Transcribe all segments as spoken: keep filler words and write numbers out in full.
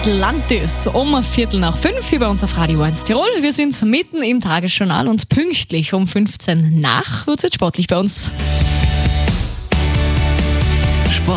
Atlantis um Viertel nach fünf hier bei uns auf Radio eins Tirol. Wir sind mitten im Tagesjournal und pünktlich um fünfzehn nach wird es jetzt sportlich bei uns. Sport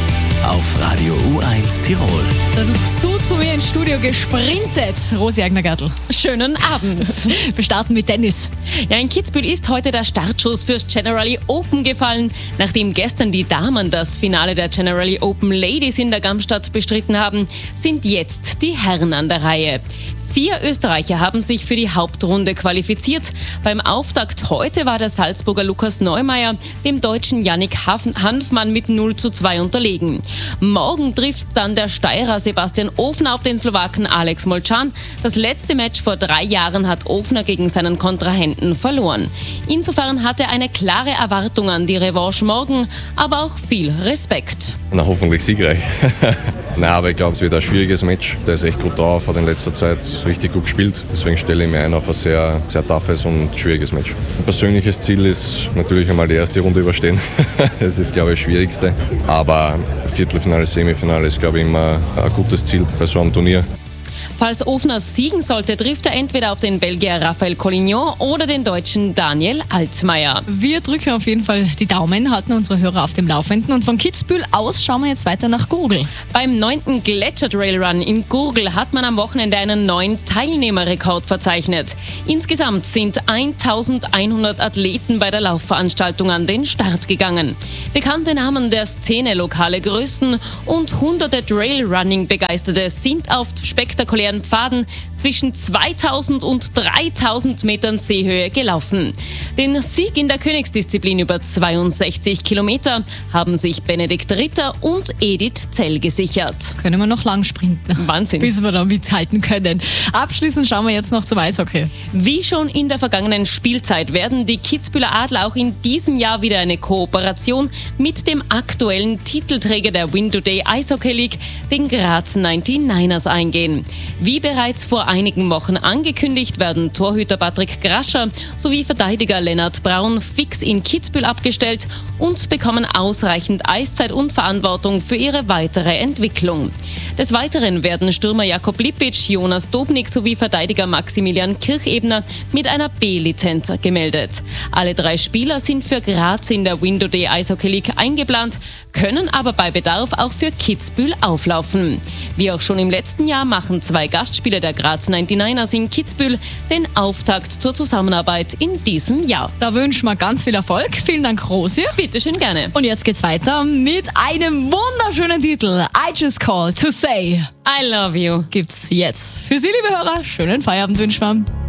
auf Radio U eins Tirol. Dazu zu mir ins Studio gesprintet, Rosi Eigner-Gartl. Schönen Abend. Wir starten mit Tennis. Ja, in Kitzbühel ist heute der Startschuss fürs Generali Open gefallen. Nachdem gestern die Damen das Finale der Generali Open Ladies in der Gamstadt bestritten haben, sind jetzt die Herren an der Reihe. Vier Österreicher haben sich für die Hauptrunde qualifiziert. Beim Auftakt heute war der Salzburger Lukas Neumeier dem deutschen Yannick Hanfmann mit null zu zwei unterlegen. Morgen trifft dann der Steirer Sebastian Ofner auf den Slowaken Alex Molchan. Das letzte Match vor drei Jahren hat Ofner gegen seinen Kontrahenten verloren. Insofern hat er eine klare Erwartung an die Revanche morgen, aber auch viel Respekt. Na, hoffentlich siegreich. Nein, aber ich glaube, es wird ein schwieriges Match. Der ist echt gut drauf, hat in letzter Zeit richtig gut gespielt. Deswegen stelle ich mir ein auf ein sehr, sehr toughes und schwieriges Match. Ein persönliches Ziel ist natürlich einmal die erste Runde überstehen. Das ist, glaube ich, das Schwierigste. Aber Viertelfinale, Semifinale ist, glaube ich, immer ein gutes Ziel bei so einem Turnier. Falls Ofner siegen sollte, trifft er entweder auf den Belgier Raphael Collignon oder den Deutschen Daniel Altmaier. Wir drücken auf jeden Fall die Daumen, halten unsere Hörer auf dem Laufenden. Und von Kitzbühel aus schauen wir jetzt weiter nach Gurgel. Beim neunten Gletscher-Trail-Run in Gurgel hat man am Wochenende einen neuen Teilnehmerrekord verzeichnet. Insgesamt sind eintausendeinhundert Athleten bei der Laufveranstaltung an den Start gegangen. Bekannte Namen der Szene, lokale Größen und hunderte Trailrunning-Begeisterte sind auf spektakulären Pfaden zwischen zweitausend und dreitausend Metern Seehöhe gelaufen. Den Sieg in der Königsdisziplin über zweiundsechzig Kilometer haben sich Benedikt Ritter und Edith Zell gesichert. Können wir noch lang sprinten. Wahnsinn. Bis wir da mithalten können. Abschließend schauen wir jetzt noch zum Eishockey. Wie schon in der vergangenen Spielzeit werden die Kitzbüheler Adler auch in diesem Jahr wieder eine Kooperation mit dem aktuellen Titelträger der Window Day Eishockey League, den Graz neunundneunzigers, eingehen. Wie bereits vor einigen Wochen angekündigt, werden Torhüter Patrick Grascher sowie Verteidiger Lennart Braun fix in Kitzbühel abgestellt und bekommen ausreichend Eiszeit und Verantwortung für ihre weitere Entwicklung. Des Weiteren werden Stürmer Jakob Lippic, Jonas Dobnik sowie Verteidiger Maximilian Kirchebner mit einer B-Lizenz gemeldet. Alle drei Spieler sind für Graz in der Window Day Eishockey League eingeplant, können aber bei Bedarf auch für Kitzbühel auflaufen. Wie auch schon im letzten Jahr machen zwei Gastspieler der Graz neunundneunzigers in Kitzbühel den Auftakt zur Zusammenarbeit in diesem Jahr. Da wünschen wir ganz viel Erfolg. Vielen Dank, Rosi. Bitte schön, gerne. Und jetzt geht's weiter mit einem wunderschönen Titel. I Just Call to Say I Love You. Gibt's jetzt. Für Sie, liebe Hörer, schönen Feierabend wünschen wir.